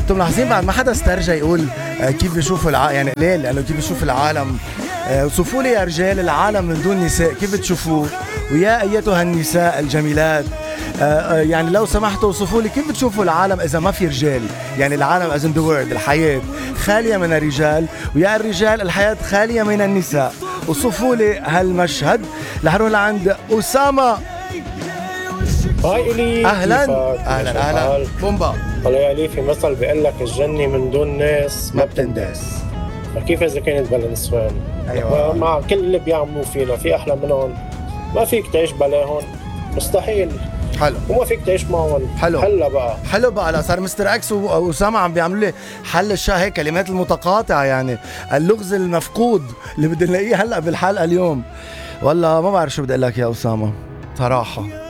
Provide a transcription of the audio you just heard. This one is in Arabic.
انتم ملاحظين بعد ما حدا استرجى يقول كيف بيشوفوا يعني ليه؟ لانه كيف بيشوف العالم. وصفوا لي يا رجال العالم من دون نساء كيف بتشوفوه؟ ويا ايتها النساء الجميلات يعني لو سمحتوا وصفوا لي كيف بتشوفوا العالم اذا ما في رجال؟ يعني العالم از ان ذا وورد، الحياه خاليه من الرجال، ويا الرجال الحياه خاليه من النساء. وصفوا لي هالمشهد. رح نروح لعند اسامه. هاي إلي. اهلا اهلا اهلا بومبا. والله يا إلي في مثل بيقول لك الجنة من دون ناس ما بتنداس. فكيف إذا كانت بلا نسوان؟ أيوة. مع كل اللي بيعملوا فينا في أحلى منهم، ما فيك تعيش بلاهن، مستحيل. حلو. وما فيك تعيش معهم. حلو. هلا بقى حلو بقى. لا صار مستر اكس واسامه عم بيعملوا لي حل الشاه هيك كلمات المتقاطعه، يعني اللغز المفقود اللي بدي نلاقيه هلا بالحلقه اليوم. والله ما بعرف شو بدي اقول لك يا اسامه صراحه.